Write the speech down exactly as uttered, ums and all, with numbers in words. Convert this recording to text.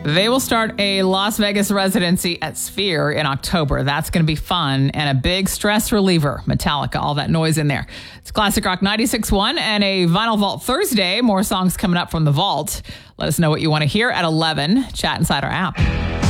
They will start a Las Vegas residency at Sphere in October. That's going to be fun and a big stress reliever. Metallica, all that noise in there. It's Classic Rock ninety-six point one and a Vinyl Vault Thursday. More songs coming up from the vault. Let us know what you want to hear at eleven. Chat inside our app.